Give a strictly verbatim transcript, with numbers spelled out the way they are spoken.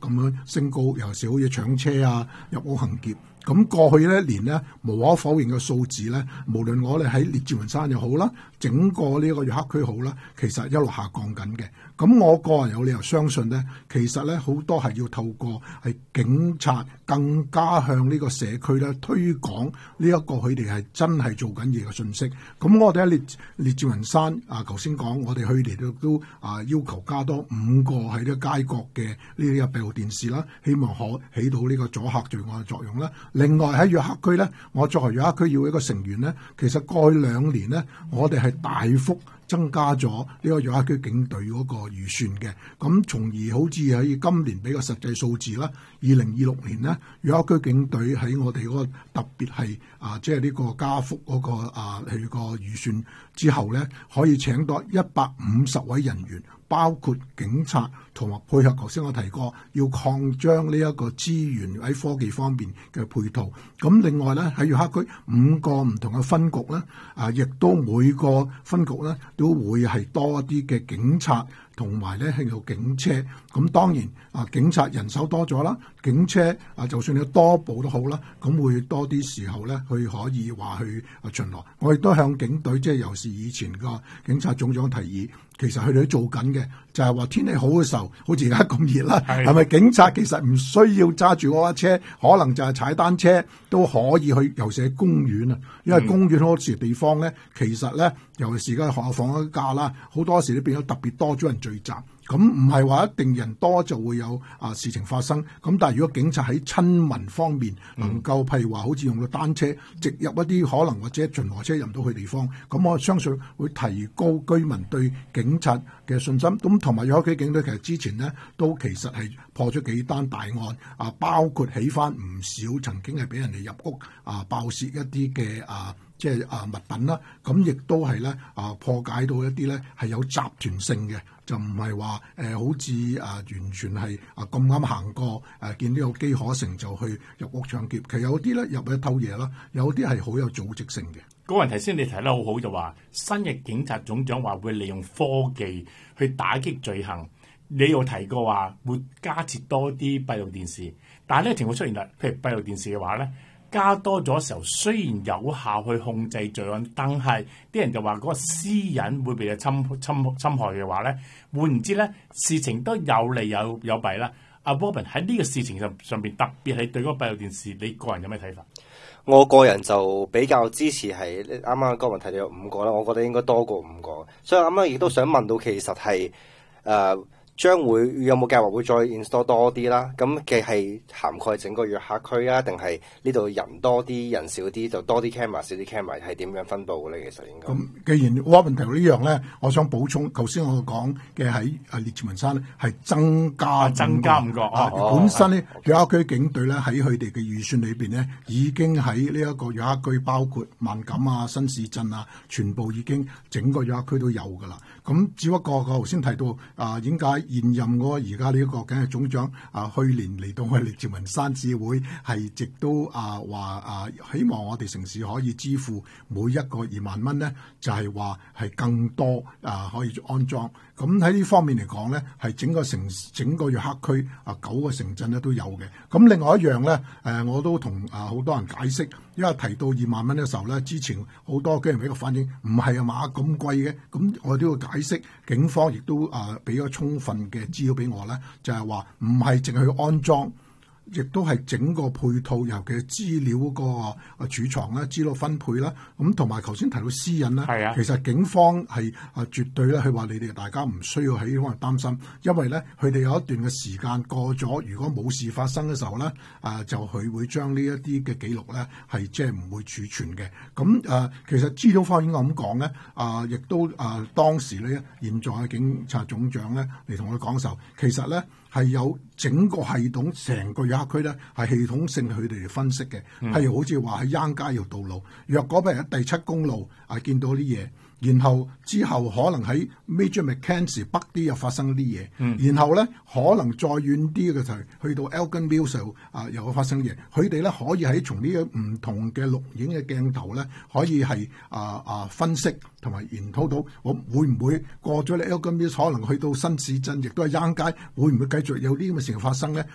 咁樣升高，尤其是好似搶車啊、入屋行劫。咁過去一年呢，無可否認嘅數字呢，無論我哋喺列治文山又好啦，整個呢個約克區好啦，其實一路下降緊嘅。咁我個人有理由相信呢，其實呢好多係要透過係警察更加向呢個社區咧推廣呢一個佢哋係真係做緊嘢嘅信息。咁我哋喺列列治文山啊，頭先講我哋去年都都啊要求加多五個喺呢個街角嘅呢啲嘅閉路電視啦，希望可起到呢個阻嚇罪案嘅作用啦。另外喺約克區咧，我作為約克區議會一個成員咧，其實過去兩年咧，我哋係大幅增加咗呢個約克區警隊嗰個預算嘅，咁從而好似喺今年俾個實際數字啦，二零二六年呢，約克區警隊喺我哋嗰個特別係啊，即係呢個加幅嗰個啊佢個預算之後咧，可以請到一百五十位人員，包括警察同埋配合頭先我提過要擴張呢一個資源喺科技方面嘅配套。咁另外咧喺約克區五個唔同嘅分局咧，啊亦都每個分局咧都會係多一啲嘅警察同埋咧係有警車。咁當然啊，警察人手多咗啦，警車啊就算有多部都好啦，咁會多啲時候咧，佢可以話去啊巡邏。我亦都向警隊即係尤其是以前個警察總長提議，其實佢哋都做緊嘅，就係話天氣好嘅時候，好似而家咁熱啦，係咪警察其實唔需要揸住嗰架車，可能就係踩單車都可以去，尤其是喺公園啊，因為公園好多時地方咧，其實咧，尤其是而家學校放咗假啦，好多時都變咗特別多咗人聚集。咁唔係話一定人多就會有啊事情發生，咁但係如果警察喺親民方面能夠譬如話好似用個單車直入一啲可能或者巡邏車入唔到去地方，咁我相信會提高居民對警察嘅信心。咁同埋有啲警隊其實之前呢都其實係破咗幾單大案啊，包括起翻唔少曾經係俾人哋入屋啊爆竊一啲嘅啊即係啊物品啦，咁亦都係咧啊破解到一啲咧係有集團性嘅。就唔係話誒好似啊完全係啊咁啱行過誒、啊、見到有機可乘就去入屋搶劫，其實有啲咧入去偷嘢啦，有啲係好有組織性嘅。 嗰個問題先你提得好好，就話新嘅警察總長話會利用科技去打擊罪行，你有提過話會加設多啲閉路電視，但係呢個情況出現啦，譬如閉路電視嘅話咧。加多咗時候，雖然有效去控制罪案，但係啲人就話嗰個私隱會被侵侵侵害嘅話咧，換言之咧，事情都有利有有弊啦。阿 Robin 喺呢個事情上上邊，特別係對嗰個閉路電視，你個人有咩睇法？ 我個人就比較支持係啱啱嗰個問題，你有五個啦，我覺得應該多過五個，所以啱啱亦都想問到，其實係誒。呃將會有冇計劃會再 install 多啲啦？咁嘅係涵蓋整個約克區啊，定係呢度人多啲人少啲就多啲 camera 少啲 camera 係點樣分佈嘅咧？其實應該咁，既然 Robin 提到呢樣咧，我想補充，頭先我講嘅喺啊列治文山咧係增加增加五個啊， 哦、本身咧約克區警隊咧喺佢哋嘅預算裏邊咧已經喺呢一個約克區，包括萬錦啊、新市鎮啊，全部已經整個約克區都有㗎啦。咁只不過我頭先提到啊，點解現任嗰個而家呢一個警察總長啊，去年嚟到我哋列治文山市會係亦都啊話啊，希望我哋城市可以支付每一個二萬蚊咧，就係話係更多啊可以安裝。咁喺呢方面嚟講咧，係整個城整個約克區啊九個城鎮咧都有嘅。咁另外一樣咧，誒我都同啊好多人解釋，因為提到二萬蚊嘅時候咧，之前好多居民俾個反應，唔係啊嘛咁貴嘅。咁我都要解釋，警方亦都啊俾咗充分嘅資料俾我咧，就係話唔係淨係去安裝。亦都係整個配套，尤其係資料嗰個啊儲藏啦、資料分配啦，咁同埋頭先提到私隱啦， 係啊， 其實警方係啊絕對咧，佢話你哋大家唔需要喺呢方面擔心，因為咧佢哋有一段嘅時間過咗，如果冇事發生嘅時候咧，啊就佢會將呢一啲嘅記錄咧係即係唔會儲存嘅。咁啊，其實資料方面應該咁講咧，啊亦都啊當時咧現在嘅警察總長咧嚟同我講嘅時候，其實咧。係有整個系統，成個約克區咧係系統性佢哋嚟分析嘅。譬如好似話喺罌街條道路，若果譬如喺第七公路啊見到啲嘢，然後之後可能喺 Major Mackenzie 北啲又發生啲嘢，嗯、然後咧可能再遠啲嘅就係去到 Elgin Mills 啊又發生嘢，佢哋咧可以喺從呢個唔同嘅錄影嘅鏡頭咧，可以係啊啊分析同埋研討到我會唔會過咗咧 Elgin Mills 可能去到新市鎮，亦都係罌街，會唔會繼續有啲咁嘅事情發生咧？